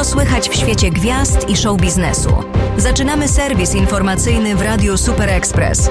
Co słychać w świecie gwiazd i show biznesu? Zaczynamy serwis informacyjny w Radiu Super Express.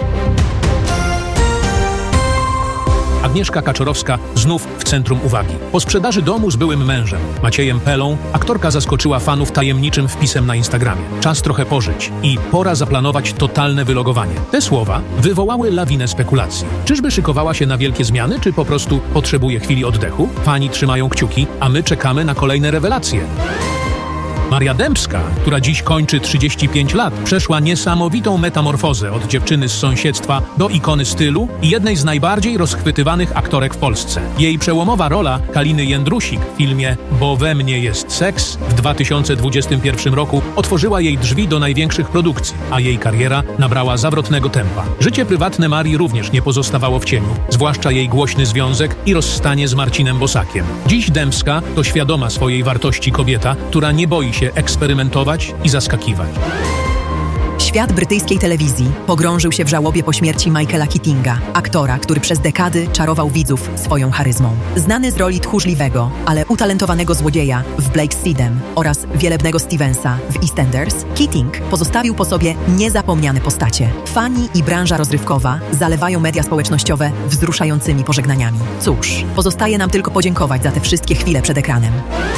Agnieszka Kaczorowska znów w centrum uwagi. Po sprzedaży domu z byłym mężem, Maciejem Pelą, aktorka zaskoczyła fanów tajemniczym wpisem na Instagramie. Czas trochę pożyć i pora zaplanować totalne wylogowanie. Te słowa wywołały lawinę spekulacji. Czyżby szykowała się na wielkie zmiany, czy po prostu potrzebuje chwili oddechu? Fani trzymają kciuki, a my czekamy na kolejne rewelacje. Maria Dębska, która dziś kończy 35 lat, przeszła niesamowitą metamorfozę od dziewczyny z sąsiedztwa do ikony stylu i jednej z najbardziej rozchwytywanych aktorek w Polsce. Jej przełomowa rola Kaliny Jędrusik w filmie Bo we mnie jest seks w 2021 roku otworzyła jej drzwi do największych produkcji, a jej kariera nabrała zawrotnego tempa. Życie prywatne Marii również nie pozostawało w cieniu, zwłaszcza jej głośny związek i rozstanie z Marcinem Bosakiem. Dziś Dębska to świadoma swojej wartości kobieta, która nie boi się eksperymentować i zaskakiwać. Świat brytyjskiej telewizji pogrążył się w żałobie po śmierci Michaela Keatinga, aktora, który przez dekady czarował widzów swoją charyzmą. Znany z roli tchórzliwego, ale utalentowanego złodzieja w Blakesleydem oraz wielebnego Stevensa w EastEnders, Keating pozostawił po sobie niezapomniane postacie. Fani i branża rozrywkowa zalewają media społecznościowe wzruszającymi pożegnaniami. Cóż, pozostaje nam tylko podziękować za te wszystkie chwile przed ekranem.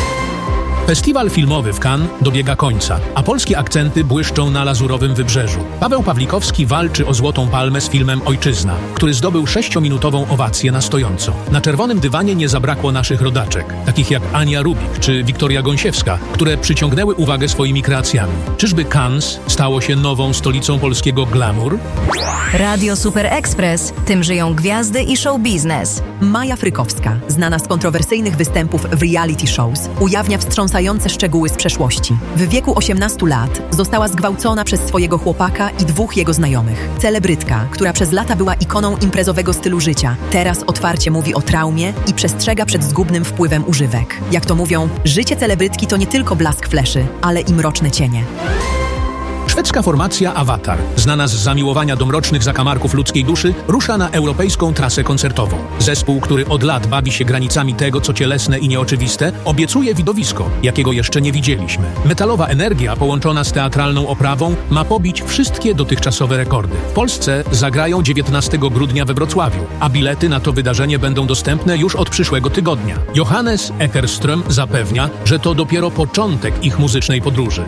Festiwal filmowy w Cannes dobiega końca, a polskie akcenty błyszczą na lazurowym wybrzeżu. Paweł Pawlikowski walczy o Złotą Palmę z filmem Ojczyzna, który zdobył 6-minutową owację na stojąco. Na czerwonym dywanie nie zabrakło naszych rodaczek, takich jak Ania Rubik czy Wiktoria Gąsiewska, które przyciągnęły uwagę swoimi kreacjami. Czyżby Cannes stało się nową stolicą polskiego glamour? Radio Super Express. Tym żyją gwiazdy i show biznes. Maja Frykowska, znana z kontrowersyjnych występów w reality shows, ujawnia wstrząsające szczegóły z przeszłości. W wieku 18 lat została zgwałcona przez swojego chłopaka i 2 jego znajomych. Celebrytka, która przez lata była ikoną imprezowego stylu życia, teraz otwarcie mówi o traumie i przestrzega przed zgubnym wpływem używek. Jak to mówią, życie celebrytki to nie tylko blask fleszy, ale i mroczne cienie. Szwedzka formacja Avatar, znana z zamiłowania do mrocznych zakamarków ludzkiej duszy, rusza na europejską trasę koncertową. Zespół, który od lat bawi się granicami tego, co cielesne i nieoczywiste, obiecuje widowisko, jakiego jeszcze nie widzieliśmy. Metalowa energia połączona z teatralną oprawą ma pobić wszystkie dotychczasowe rekordy. W Polsce zagrają 19 grudnia we Wrocławiu, a bilety na to wydarzenie będą dostępne już od przyszłego tygodnia. Johannes Eckerström zapewnia, że to dopiero początek ich muzycznej podróży.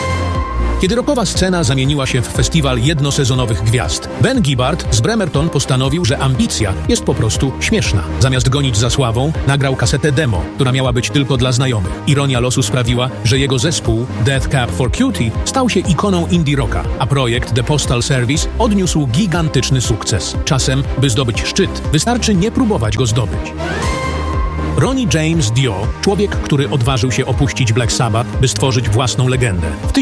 Kiedy rockowa scena zamieniła się w festiwal jednosezonowych gwiazd, Ben Gibbard z Bremerton postanowił, że ambicja jest po prostu śmieszna. Zamiast gonić za sławą, nagrał kasetę demo, która miała być tylko dla znajomych. Ironia losu sprawiła, że jego zespół Death Cab for Cutie stał się ikoną indie rocka, a projekt The Postal Service odniósł gigantyczny sukces. Czasem, by zdobyć szczyt, wystarczy nie próbować go zdobyć. Ronnie James Dio, człowiek, który odważył się opuścić Black Sabbath, by stworzyć własną legendę. W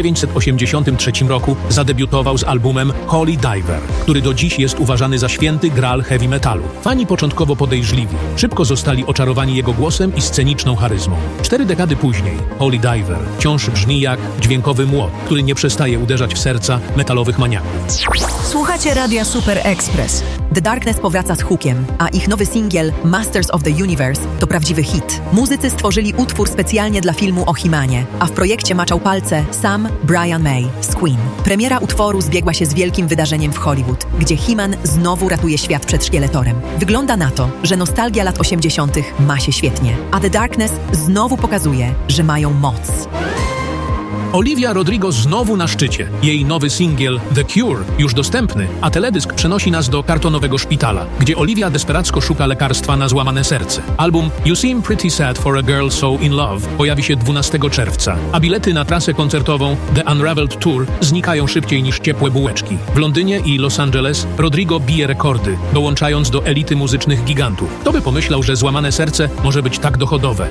1983 roku zadebiutował z albumem Holy Diver, który do dziś jest uważany za święty graal heavy metalu. Fani początkowo podejrzliwi, szybko zostali oczarowani jego głosem i sceniczną charyzmą. 4 dekady później Holy Diver wciąż brzmi jak dźwiękowy młot, który nie przestaje uderzać w serca metalowych maniaków. Słuchacie Radia Super Express. The Darkness powraca z hookiem, a ich nowy singiel Masters of the Universe to prawdziwy hit. Muzycy stworzyli utwór specjalnie dla filmu o He-Manie, a w projekcie maczał palce sam Brian May z Queen. Premiera utworu zbiegła się z wielkim wydarzeniem w Hollywood, gdzie He-Man znowu ratuje świat przed szkieletorem. Wygląda na to, że nostalgia lat 80. ma się świetnie, a The Darkness znowu pokazuje, że mają moc. Olivia Rodrigo znowu na szczycie. Jej nowy singiel The Cure już dostępny, a teledysk przenosi nas do kartonowego szpitala, gdzie Olivia desperacko szuka lekarstwa na złamane serce. Album You Seem Pretty Sad for a Girl So In Love pojawi się 12 czerwca, a bilety na trasę koncertową The Unraveled Tour znikają szybciej niż ciepłe bułeczki. W Londynie i Los Angeles Rodrigo bije rekordy, dołączając do elity muzycznych gigantów. Kto by pomyślał, że złamane serce może być tak dochodowe?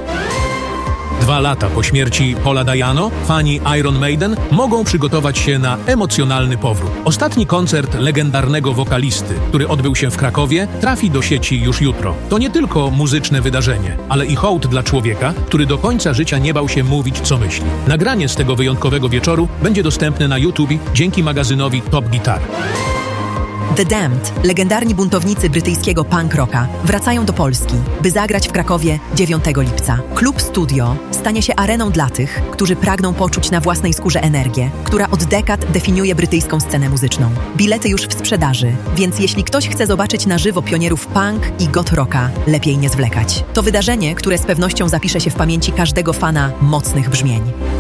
2 lata po śmierci Paula Dayano, fani Iron Maiden mogą przygotować się na emocjonalny powrót. Ostatni koncert legendarnego wokalisty, który odbył się w Krakowie, trafi do sieci już jutro. To nie tylko muzyczne wydarzenie, ale i hołd dla człowieka, który do końca życia nie bał się mówić, co myśli. Nagranie z tego wyjątkowego wieczoru będzie dostępne na YouTube dzięki magazynowi Top Guitar. The Damned, legendarni buntownicy brytyjskiego punk rocka, wracają do Polski, by zagrać w Krakowie 9 lipca. Klub Studio stanie się areną dla tych, którzy pragną poczuć na własnej skórze energię, która od dekad definiuje brytyjską scenę muzyczną. Bilety już w sprzedaży, więc jeśli ktoś chce zobaczyć na żywo pionierów punk i goth rocka, lepiej nie zwlekać. To wydarzenie, które z pewnością zapisze się w pamięci każdego fana mocnych brzmień.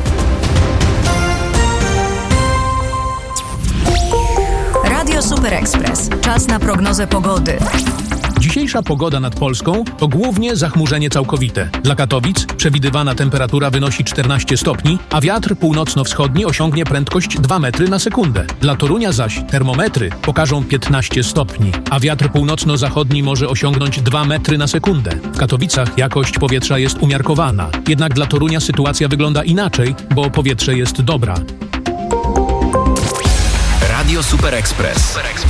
Radio Super Express. Czas na prognozę pogody. Dzisiejsza pogoda nad Polską to głównie zachmurzenie całkowite. Dla Katowic przewidywana temperatura wynosi 14 stopni, a wiatr północno-wschodni osiągnie prędkość 2 metry na sekundę. Dla Torunia zaś termometry pokażą 15 stopni, a wiatr północno-zachodni może osiągnąć 2 metry na sekundę. W Katowicach jakość powietrza jest umiarkowana, jednak dla Torunia sytuacja wygląda inaczej, bo powietrze jest dobra. Radio Super Express.